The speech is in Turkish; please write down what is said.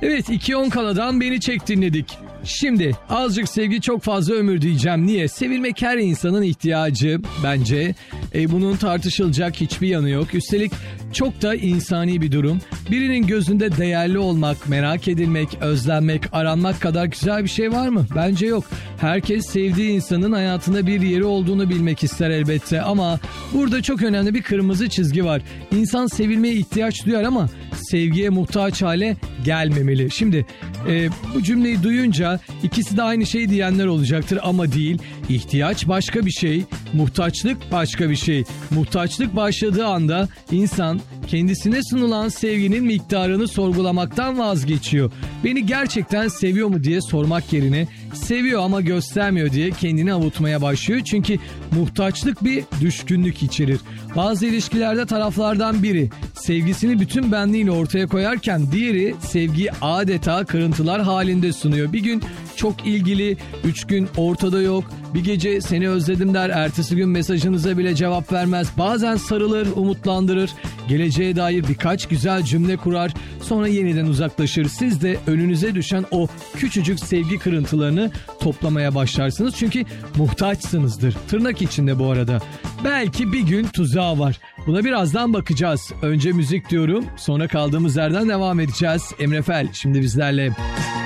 Evet, 2-10 kaladan Beni Çek dinledik. Şimdi azıcık sevgi çok fazla ömür diyeceğim. Niye? Sevilmek her insanın ihtiyacı bence. Bunun tartışılacak hiçbir yanı yok. Üstelik çok da insani bir durum. Birinin gözünde değerli olmak, merak edilmek, özlenmek, aranmak kadar güzel bir şey var mı? Bence yok. Herkes sevdiği insanın hayatında bir yeri olduğunu bilmek ister elbette. Ama burada çok önemli bir kırmızı çizgi var. İnsan sevilmeye ihtiyaç duyar ama sevgiye muhtaç hale gelmemeli. Şimdi bu cümleyi duyunca ikisi de aynı şey diyenler olacaktır ama değil. İhtiyaç başka bir şey, muhtaçlık başka bir şey. Muhtaçlık başladığı anda insan kendisine sunulan sevginin miktarını sorgulamaktan vazgeçiyor. Beni gerçekten seviyor mu diye sormak yerine seviyor ama göstermiyor diye kendini avutmaya başlıyor. Çünkü muhtaçlık bir düşkünlük içerir. Bazı ilişkilerde taraflardan biri sevgisini bütün benliğiyle ortaya koyarken diğeri sevgiyi adeta kırıntılar halinde sunuyor. Bir gün çok ilgili, 3 gün ortada yok. Bir gece seni özledim der, ertesi gün mesajınıza bile cevap vermez. Bazen sarılır, umutlandırır, geleceğe dair birkaç güzel cümle kurar, sonra yeniden uzaklaşır. Siz de önünüze düşen o küçücük sevgi kırıntılarını toplamaya başlarsınız. Çünkü muhtaçsınızdır. Tırnak içinde bu arada. Belki bir gün tuzağı var. Buna birazdan bakacağız. Önce müzik diyorum, sonra kaldığımız yerden devam edeceğiz. Emre Fel şimdi bizlerle.